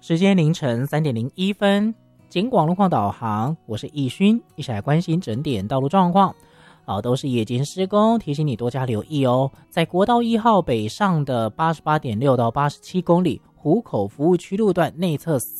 时间凌晨3:01，警广路况导航，我是易勋，一起来关心整点道路状况。都是夜间施工，提醒你多加留意哦。在国道1号北上的88.6到87公里，湖口服务区路段内侧